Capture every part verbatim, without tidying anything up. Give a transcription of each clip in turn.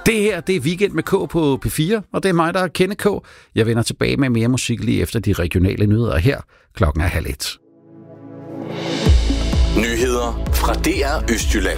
Det her, det er Weekend med K på P fire, og det er mig, der er Kenneth K. Jeg vender tilbage med mere musik lige efter de regionale nyheder her. Klokken er halv et. Nyheder fra D R Østjylland.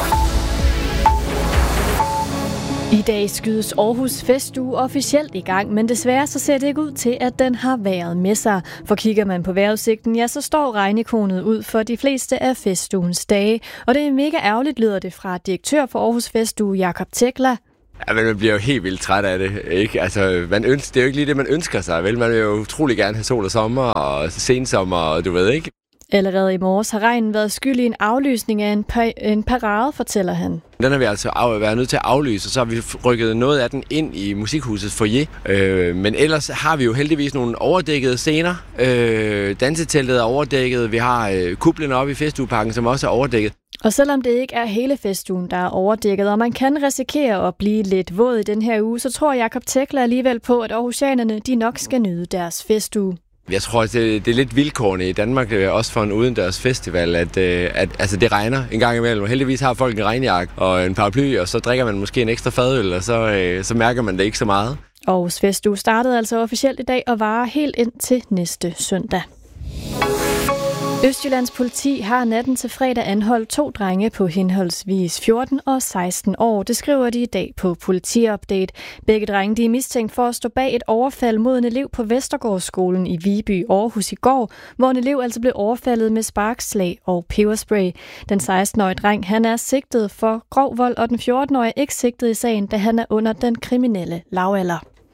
I dag skydes Aarhus Festuge officielt i gang, men desværre så ser det ikke ud til, at den har været med sig. For kigger man på vejrudsigten, ja, så står regnikonet ud for de fleste af festugens dage. Og det er mega ærgerligt, lyder det fra direktør for Aarhus Festuge, Jakob Tekla. Ja, men man bliver jo helt vildt træt af det, ikke? Altså, man ønsker, det er jo ikke lige det, man ønsker sig, vel? Man vil jo utrolig gerne have sol og sommer og sensommer, og du ved ikke. Allerede i morges har regnen været skyld i en aflysning af en, pa- en parade, fortæller han. Den har vi altså af- været nødt til at aflyse, og så har vi rykket noget af den ind i musikhusets foyer. Øh, men ellers har vi jo heldigvis nogle overdækkede scener. Øh, danseteltet er overdækket, vi har øh, kuplen oppe i Festugeparken, som også er overdækket. Og selvom det ikke er hele festugen, der er overdækket, og man kan risikere at blive lidt våd i den her uge, så tror Jakob Tekla alligevel på, at aarhusianerne de nok skal nyde deres festuge. Jeg tror, at det, det er lidt vilkårende i Danmark, også for en udendørs festival, at, at altså, det regner en gang imellem. Heldigvis har folk en regnjakke og en paraply, og så drikker man måske en ekstra fadøl, og så, så mærker man det ikke så meget. Aarhus Festuge startede altså officielt i dag og varer helt ind til næste søndag. Østjyllands politi har natten til fredag anholdt to drenge på henholdsvis fjorten og seksten år. Det skriver de i dag på Politiupdate. Begge drenge de er mistænkt for at stå bag et overfald mod en elev på Vestergårdsskolen i Viby, Aarhus i går, hvor en elev altså blev overfaldet med sparkslag og peberspray. Den seksten-årige dreng han er sigtet for grov vold, og den fjorten-årige er ikke sigtet i sagen, da han er under den kriminelle lavalder.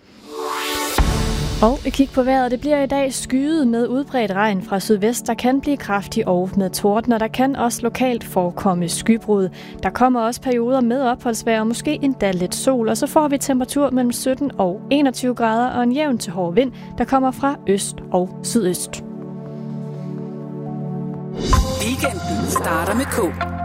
Og et kig på vejret. Det bliver i dag skyet med udbredt regn fra sydvest. Der kan blive kraftig og med torden, og der kan også lokalt forekomme skybrud. Der kommer også perioder med opholdsvejr og måske endda lidt sol, og så får vi temperatur mellem sytten og enogtyve grader og en jævn til hård vind, der kommer fra øst og sydøst. Weekenden starter med K.